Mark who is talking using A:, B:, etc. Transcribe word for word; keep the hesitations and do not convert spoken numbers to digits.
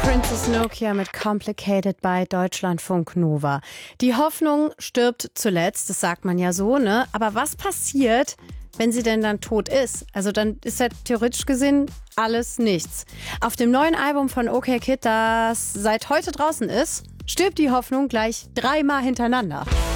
A: Princess Nokia mit Complicated bei Deutschlandfunk Nova. Die Hoffnung stirbt zuletzt, das sagt man ja so, ne? Aber was passiert, wenn sie denn dann tot ist? Also dann ist ja theoretisch gesehen alles nichts. Auf dem neuen Album von OK Kid, das seit heute draußen ist, stirbt die Hoffnung gleich dreimal hintereinander.